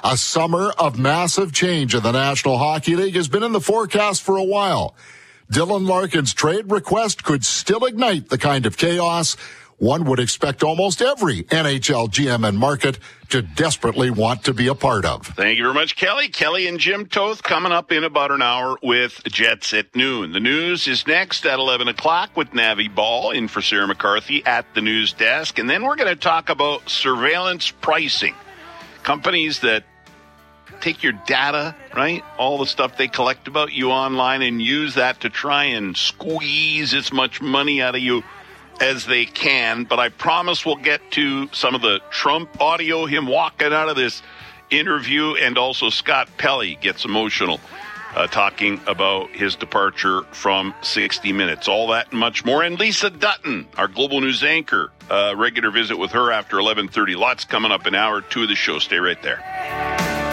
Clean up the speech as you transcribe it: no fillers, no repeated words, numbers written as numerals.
A summer of massive change in the National Hockey League has been in the forecast for a while. Dylan Larkin's trade request could still ignite the kind of chaos one would expect almost every NHL GM and market to desperately want to be a part of. Thank you very much, Kelly. Kelly and Jim Toth coming up in about an hour with Jets at noon. The news is next at 11 o'clock with Navi Ball in for Sarah McCarthy at the news desk. And then we're going to talk about surveillance pricing. Companies that take your data, right? All the stuff they collect about you online and use that to try and squeeze as much money out of you as they can. But I promise we'll get to some of the Trump audio, him walking out of this interview, and also Scott Pelley gets emotional talking about his departure from 60 Minutes. All that and much more. And Lisa Dutton, our Global News anchor, regular visit with her after 11:30. Lots coming up in hour 2 of the show. Stay right there.